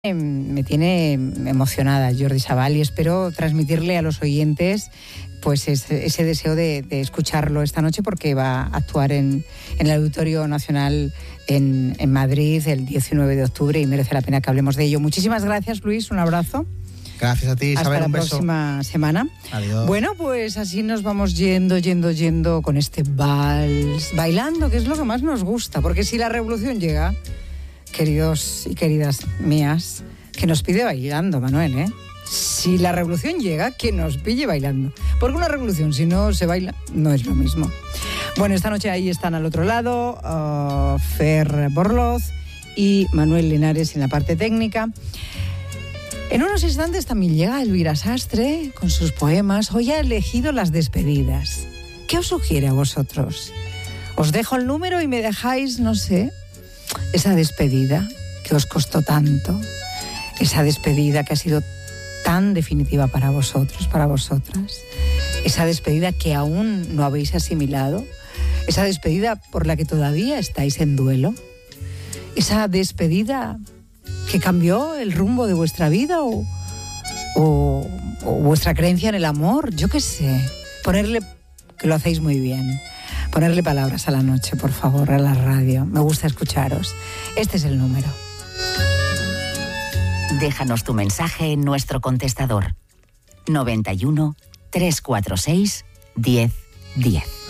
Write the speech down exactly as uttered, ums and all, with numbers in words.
Me tiene emocionada Jordi Savall y espero transmitirle a los oyentes pues ese, ese deseo de, de escucharlo esta noche, porque va a actuar en, en el Auditorio Nacional en, en Madrid el diecinueve de octubre y merece la pena que hablemos de ello. Muchísimas gracias, Luis, un abrazo. Gracias a ti, Isabel, Hasta la un beso. próxima semana. Adiós. Bueno, pues así nos vamos yendo, yendo, yendo con este vals, bailando, que es lo que más nos gusta, porque si la revolución llega, queridos y queridas mías, que nos pide bailando, Manuel, ¿eh? Si la revolución llega, que nos pille bailando. Porque una revolución, si no se baila, no es lo mismo. Bueno, esta noche ahí están al otro lado uh, Fer Borloz y Manuel Linares en la parte técnica. En unos instantes también llega Elvira Sastre con sus poemas. Hoy ha elegido las despedidas. ¿Qué os sugiere a vosotros? Os dejo el número y me dejáis, no sé, esa despedida que os costó tanto, esa despedida que ha sido tan definitiva para vosotros, para vosotras, esa despedida que aún no habéis asimilado, esa despedida por la que todavía estáis en duelo, esa despedida que cambió el rumbo de vuestra vida o, o, o vuestra creencia en el amor, yo qué sé. Ponerle, que lo hacéis muy bien, ponerle palabras a la noche, por favor, a la radio. Me gusta escucharos. Este es el número. Déjanos tu mensaje en nuestro contestador noventa y uno, trescientos cuarenta y seis, diez, diez.